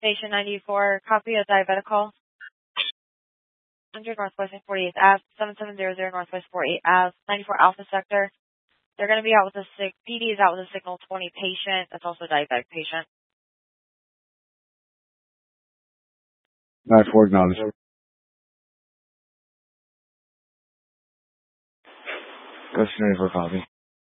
Station 94, copy of diabetic call. 100 Northwest 48th Ave, 7700 Northwest 48th Ave, 94 Alpha Sector. They're going to be out with PD is out with a signal 20 patient. That's also a diabetic patient. 9-4 acknowledged. Question 94 copy.